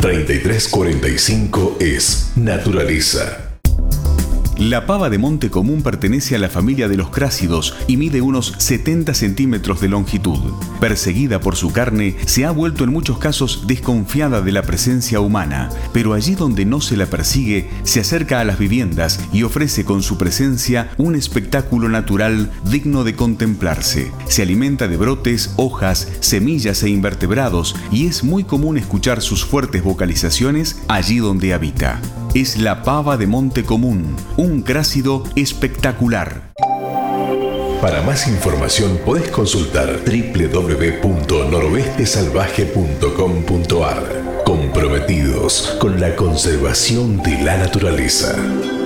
3345 es naturaleza. La pava de monte común pertenece a la familia de los crásidos y mide unos 70 centímetros de longitud. Perseguida por su carne, se ha vuelto en muchos casos desconfiada de la presencia humana, pero allí donde no se la persigue, se acerca a las viviendas y ofrece con su presencia un espectáculo natural digno de contemplarse. Se alimenta de brotes, hojas, semillas e invertebrados y es muy común escuchar sus fuertes vocalizaciones allí donde habita. Es la pava de monte común, un crásido espectacular. Para más información podés consultar www.noroestesalvaje.com.ar. Comprometidos con la conservación de la naturaleza.